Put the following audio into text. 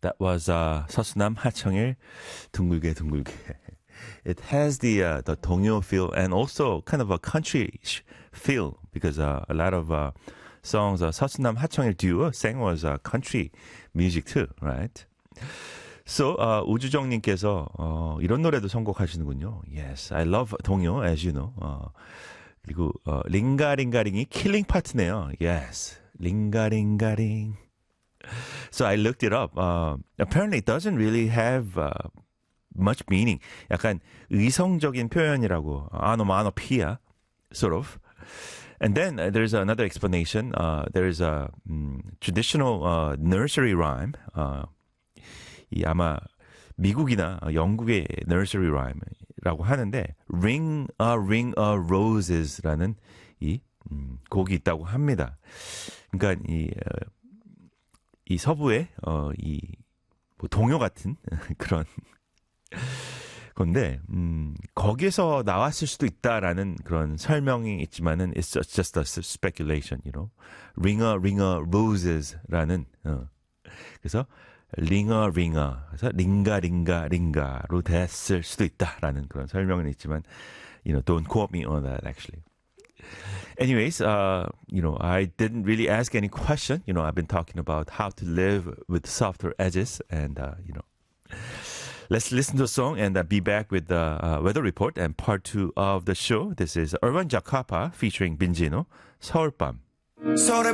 That was 서수남 하청일 둥글게 둥글게. It has the 동요 feel and also kind of a country feel because a lot of songs 서수남 하청일 duo sang was country music too, right? So 우주정님께서 이런 노래도 선곡하시는군요. Yes, I love 동요 as you know. 그리고 링가링가링이 킬링 파트네요. Yes, 링가링가링. So I looked it up. Apparently it doesn't really have much meaning. 약간 의성적인 표현이라고 아노마노피아 sort of. And then there's another explanation. There's a traditional nursery rhyme. 이 아마 미국이나 영국의 nursery rhyme라고 하는데 Ring a Roses라는 이 곡이 있다고 합니다. 그러니까 이 서부의 뭐 동요 같은 그런 건데 거기에서 나왔을 수도 있다라는 그런 설명이 있지만은 it's just a speculation, you know. Ring a Roses라는 그래서 링어 그래서 링가로 됐을 수도 있다라는 그런 설명은 있지만 you know, don't quote me on that actually. Anyways, you know, I didn't really ask any question. You know, I've been talking about how to live with softer edges and you know, let's listen to a song and be back with the weather report and part 2 of the show. This is Urban Jakarta featuring Binjino, 서울밤.